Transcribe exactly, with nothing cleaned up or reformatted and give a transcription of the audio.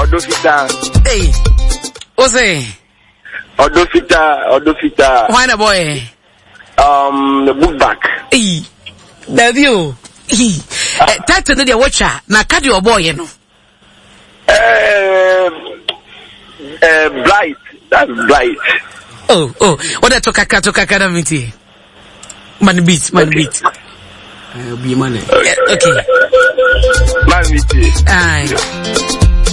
Odofita. Hey. Ose. Odofita, Odofita. Why na boy? Um, the book back. Hey. Davio. Hey. Title no dey watcher. Na card your boy, you know. Uh, uh, Bright. That's Bright. Oh, oh. What that talk aka talk aka na miti. Man beat, man beat. Uh, be money. Okay. Man beat. Aye.